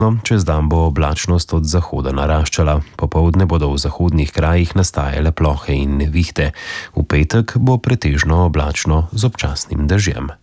Čez dan bo oblačnost od zahoda naraščala, popoldne bodo v zahodnih krajih nastajale plohe in nevihte. V petek bo pretežno oblačno z občasnim dežjem.